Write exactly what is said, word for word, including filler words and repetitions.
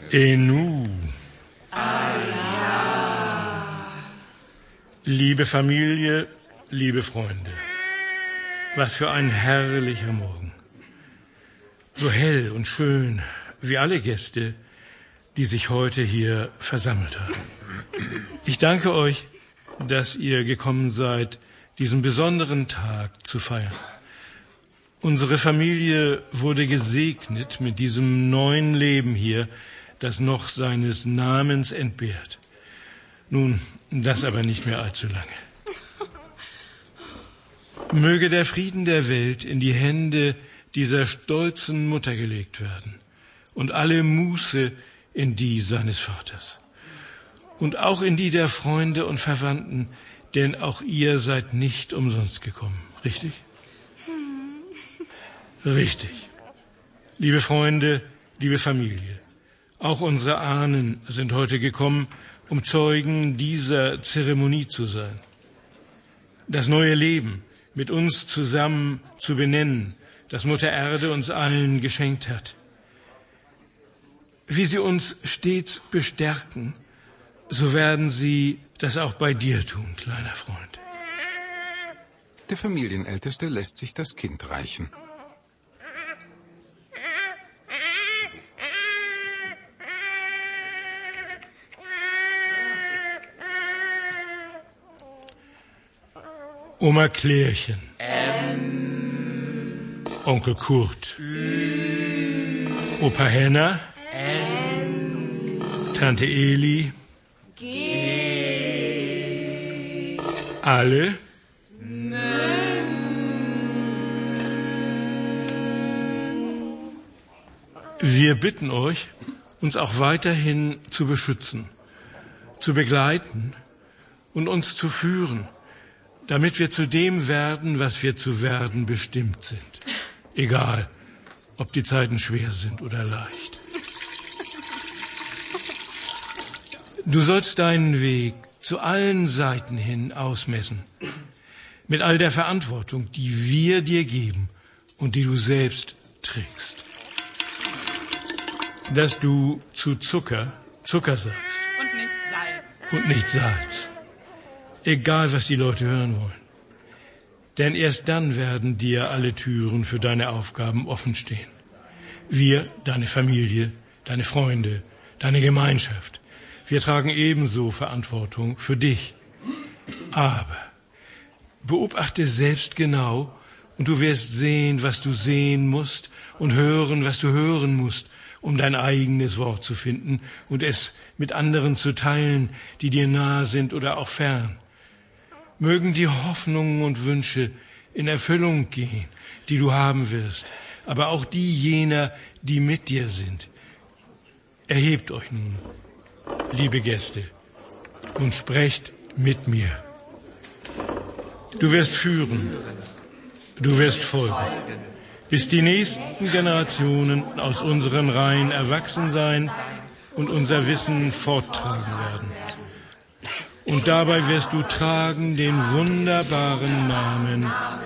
Enu. Liebe Familie, liebe Freunde, was für ein herrlicher Morgen. So hell und schön wie alle Gäste, die sich heute hier versammelt haben. Ich danke euch, dass ihr gekommen seid, diesen besonderen Tag zu feiern. Unsere Familie wurde gesegnet mit diesem neuen Leben hier, das noch seines Namens entbehrt. Nun, das aber nicht mehr allzu lange. Möge der Frieden der Welt in die Hände dieser stolzen Mutter gelegt werden und alle Muße in die seines Vaters. Und auch in die der Freunde und Verwandten, denn auch ihr seid nicht umsonst gekommen, richtig? Richtig. Liebe Freunde, liebe Familie, auch unsere Ahnen sind heute gekommen, um Zeugen dieser Zeremonie zu sein. Das neue Leben mit uns zusammen zu benennen, das Mutter Erde uns allen geschenkt hat. Wie sie uns stets bestärken, so werden sie das auch bei dir tun, kleiner Freund. Der Familienälteste lässt sich das Kind reichen. Oma Klärchen. Ähm. Onkel Kurt. Ü. Opa Henna. N. Tante Eli. G. Alle. N. Wir bitten euch, uns auch weiterhin zu beschützen, zu begleiten und uns zu führen, damit wir zu dem werden, was wir zu werden bestimmt sind. Egal, ob die Zeiten schwer sind oder leicht. Du sollst deinen Weg zu allen Seiten hin ausmessen, mit all der Verantwortung, die wir dir geben und die du selbst trägst. Dass du zu Zucker Zucker sagst. Und nicht Salz. Und nicht Salz. Egal, was die Leute hören wollen. Denn erst dann werden dir alle Türen für deine Aufgaben offen stehen. Wir, deine Familie, deine Freunde, deine Gemeinschaft, wir tragen ebenso Verantwortung für dich. Aber beobachte selbst genau und du wirst sehen, was du sehen musst und hören, was du hören musst, um dein eigenes Wort zu finden und es mit anderen zu teilen, die dir nahe sind oder auch fern. Mögen die Hoffnungen und Wünsche in Erfüllung gehen, die du haben wirst, aber auch die jener, die mit dir sind. Erhebt euch nun, liebe Gäste, und sprecht mit mir. Du wirst führen, du wirst folgen, bis die nächsten Generationen aus unseren Reihen erwachsen sein und unser Wissen forttragen werden. Und dabei wirst du tragen den wunderbaren Namen